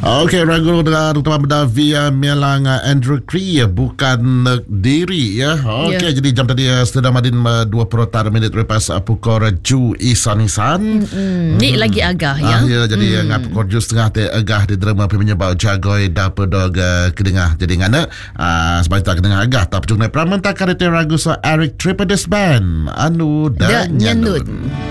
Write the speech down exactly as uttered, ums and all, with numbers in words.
Okey, ragu dengan utama benda via Melang Andrew Cree bukan diri ya. Okey, yeah. Jadi jam tadi Sedang Madin dua puluh minit lepas pukul Ju Isan-Isan. Hmm. Ni lagi agah ya. Ah, ya jadi hmm. ngap pukul Ju setengah te agah di derma penyebab jagoi dapedog kedengah. Jadi ngana ah sebab tak kedengah agah tapi jung pramentah karete ragu so Eric Tripodis Band anu dan nyanut.